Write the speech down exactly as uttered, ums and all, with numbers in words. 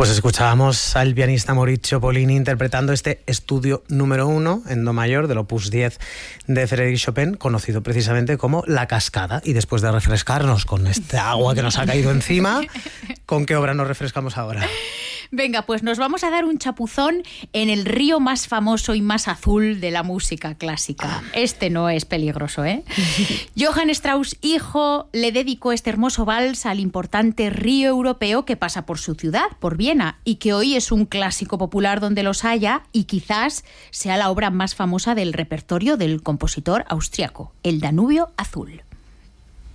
Pues escuchábamos al pianista Maurizio Pollini interpretando este estudio número uno en do mayor del opus diez de Frédéric Chopin, conocido precisamente como La Cascada. Y después de refrescarnos con este agua que nos ha caído encima, ¿con qué obra nos refrescamos ahora? Venga, pues nos vamos a dar un chapuzón en el río más famoso y más azul de la música clásica. Este no es peligroso, ¿eh? Johann Strauss, hijo, le dedicó este hermoso vals al importante río europeo que pasa por su ciudad, por Viena, y que hoy es un clásico popular donde los haya y quizás sea la obra más famosa del repertorio del compositor austriaco, el Danubio Azul.